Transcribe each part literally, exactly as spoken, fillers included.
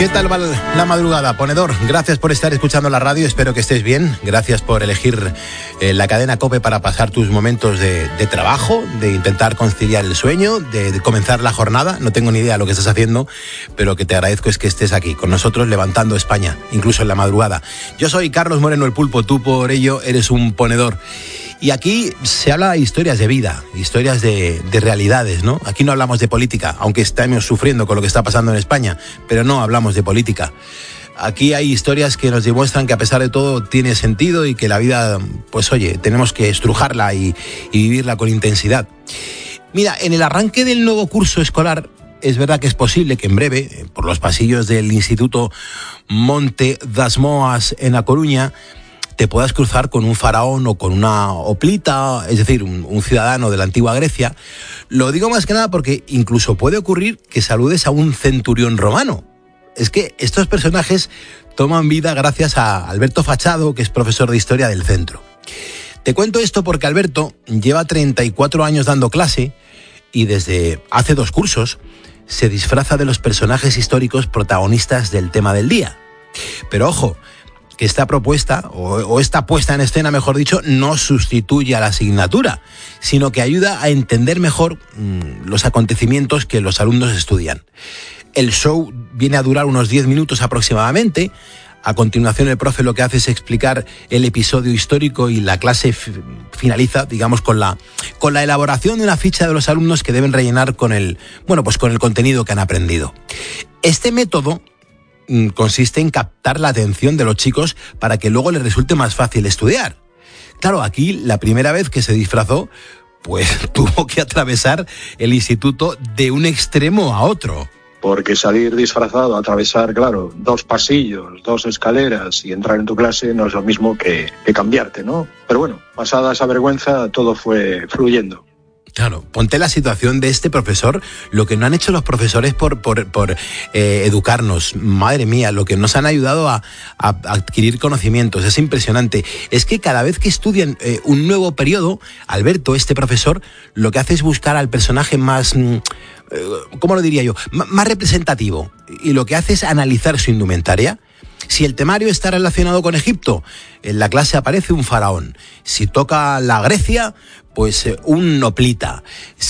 ¿Qué tal va la madrugada, ponedor? Gracias por estar escuchando la radio, espero que estés bien. Gracias por elegir eh, la cadena COPE para pasar tus momentos de, de trabajo, de intentar conciliar el sueño, de, de comenzar la jornada. No tengo ni idea de lo que estás haciendo, pero lo que te agradezco es que estés aquí con nosotros levantando España, incluso en la madrugada. Yo soy Carlos Moreno el Pulpo, tú por ello eres un ponedor. Y aquí se habla de historias de vida, historias de, de realidades, ¿no? Aquí no hablamos de política, aunque estamos sufriendo con lo que está pasando en España, pero no hablamos de política. Aquí hay historias que nos demuestran que a pesar de todo tiene sentido y que la vida, pues oye, tenemos que estrujarla y, y vivirla con intensidad. Mira, en el arranque del nuevo curso escolar, es verdad que es posible que en breve, por los pasillos del Instituto Monte das Moas en A Coruña, te puedas cruzar con un faraón o con una hoplita, es decir, un, un ciudadano de la antigua Grecia. Lo digo más que nada porque incluso puede ocurrir que saludes a un centurión romano. Es que estos personajes toman vida gracias a Alberto Fachado, que es profesor de historia del centro. Te cuento esto porque Alberto lleva treinta y cuatro años dando clase y desde hace dos cursos se disfraza de los personajes históricos protagonistas del tema del día. Pero ojo, que esta propuesta, o, o esta puesta en escena, mejor dicho, no sustituye a la asignatura, sino que ayuda a entender mejor mmm, los acontecimientos que los alumnos estudian. El show viene a durar unos diez minutos aproximadamente. A continuación, el profe lo que hace es explicar el episodio histórico y la clase f- finaliza, digamos, con la, con la elaboración de una ficha de los alumnos que deben rellenar con el, bueno, pues con el contenido que han aprendido. Este método consiste en captar la atención de los chicos para que luego les resulte más fácil estudiar. Claro, aquí la primera vez que se disfrazó, pues tuvo que atravesar el instituto de un extremo a otro. Porque salir disfrazado, atravesar, claro, dos pasillos, dos escaleras y entrar en tu clase no es lo mismo que, que cambiarte, ¿no? Pero bueno, pasada esa vergüenza, todo fue fluyendo. Claro, ponte la situación de este profesor, lo que no han hecho los profesores por, por, por eh, educarnos. Madre mía, lo que nos han ayudado a, a adquirir conocimientos, es impresionante. Es que cada vez que estudian eh, un nuevo periodo, Alberto, este profesor, lo que hace es buscar al personaje más, eh, ¿cómo lo diría yo?, M- más representativo. Y lo que hace es analizar su indumentaria. Si el temario está relacionado con Egipto, en la clase aparece un faraón. Si toca la Grecia, pues un hoplita.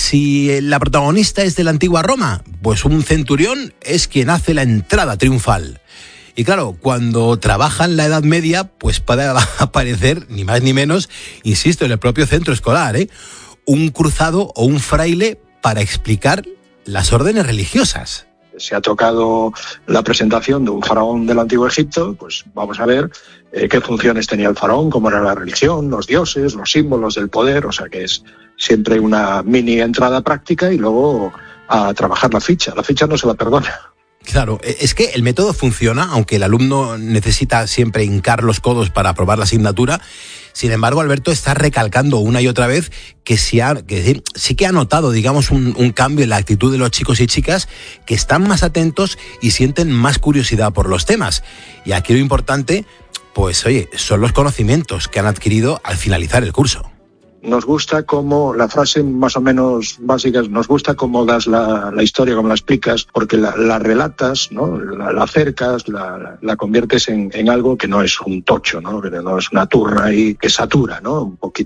Si la protagonista es de la antigua Roma, pues un centurión es quien hace la entrada triunfal. Y claro, cuando trabajan la Edad Media, pues puede aparecer, ni más ni menos, insisto, en el propio centro escolar, ¿eh?, un cruzado o un fraile para explicar las órdenes religiosas. Se ha tocado la presentación de un faraón del Antiguo Egipto, pues vamos a ver eh, qué funciones tenía el faraón, cómo era la religión, los dioses, los símbolos del poder, o sea que es siempre una mini entrada práctica y luego a trabajar la ficha. La ficha no se la perdona. Claro, es que el método funciona, aunque el alumno necesita siempre hincar los codos para aprobar la asignatura. Sin embargo, Alberto está recalcando una y otra vez que sí, ha, que sí que ha notado, digamos, un, un cambio en la actitud de los chicos y chicas que están más atentos y sienten más curiosidad por los temas. Y aquí lo importante, pues oye, son los conocimientos que han adquirido al finalizar el curso. Nos gusta cómo, la frase más o menos básica es, nos gusta cómo das la, la historia, cómo la explicas, porque la, la relatas, ¿no?, la, la acercas, la, la, la conviertes en, en algo que no es un tocho, ¿no?, que no es una turra y que satura, ¿no?, un poquito.